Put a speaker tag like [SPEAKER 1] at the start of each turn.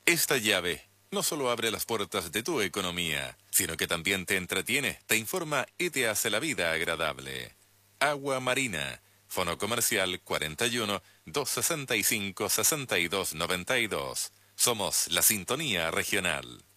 [SPEAKER 1] Esta llave no solo abre las puertas de tu economía, sino que también te entretiene, te informa y te hace la vida agradable. Agua Marina, Fono Comercial 41 265 6292. Somos la sintonía regional.